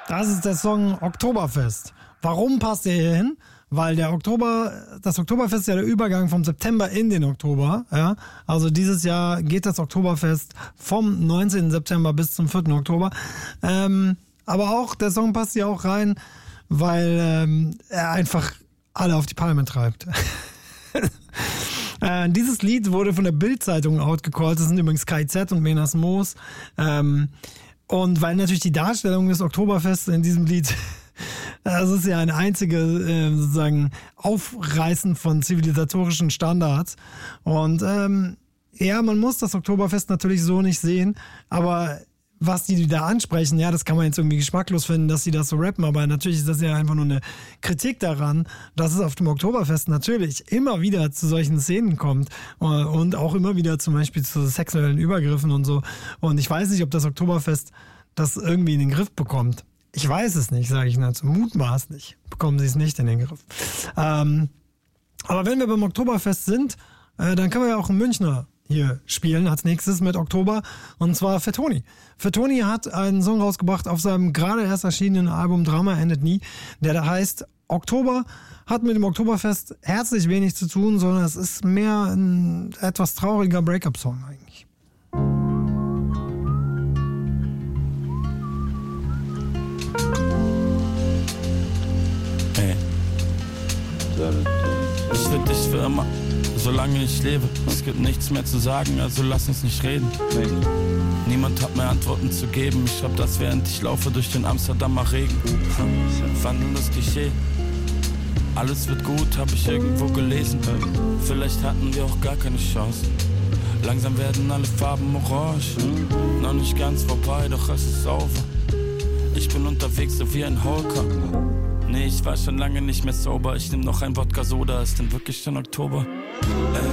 Das ist der Song Oktoberfest. Warum passt der hier hin? Weil das Oktoberfest ist ja der Übergang vom September in den Oktober. Ja? Also dieses Jahr geht das Oktoberfest vom 19. September bis zum 4. Oktober. Aber auch, der Song passt hier auch rein, weil er einfach alle auf die Palme treibt. Dieses Lied wurde von der Bild-Zeitung outgecallt. Das sind übrigens KIZ und Menas Moos. Und weil natürlich die Darstellung des Oktoberfests in diesem Lied, das ist ja eine einzige sozusagen Aufreißen von zivilisatorischen Standards. Und ja, man muss das Oktoberfest natürlich so nicht sehen, aber was die da ansprechen, ja, das kann man jetzt irgendwie geschmacklos finden, dass sie das so rappen, aber natürlich ist das ja einfach nur eine Kritik daran, dass es auf dem Oktoberfest natürlich immer wieder zu solchen Szenen kommt und auch immer wieder zum Beispiel zu sexuellen Übergriffen und so. Und ich weiß nicht, ob das Oktoberfest das irgendwie in den Griff bekommt. Ich weiß es nicht, sage ich dazu. Mutmaßlich bekommen sie es nicht in den Griff. Aber wenn wir beim Oktoberfest sind, dann können wir ja auch einen Münchner hier spielen als nächstes mit Oktober, und zwar Fettoni. Fettoni hat einen Song rausgebracht auf seinem gerade erst erschienenen Album Drama endet nie, der da heißt Oktober, hat mit dem Oktoberfest herzlich wenig zu tun, sondern es ist mehr ein etwas trauriger Breakup-Song eigentlich. Hey. Ich will dich für immer, solange ich lebe. Es gibt nichts mehr zu sagen, also lass uns nicht reden. Niemand hat mehr Antworten zu geben. Ich schreib das, während ich laufe durch den Amsterdamer Regen. Wandelndes Klischee. Alles wird gut, hab ich irgendwo gelesen. Vielleicht hatten wir auch gar keine Chance. Langsam werden alle Farben orange. Noch nicht ganz vorbei, doch es ist over. Ich bin unterwegs so wie ein Holker. Nee, ich war schon lange nicht mehr sober. Ich nehm noch ein Wodka-Soda, ist denn wirklich schon Oktober?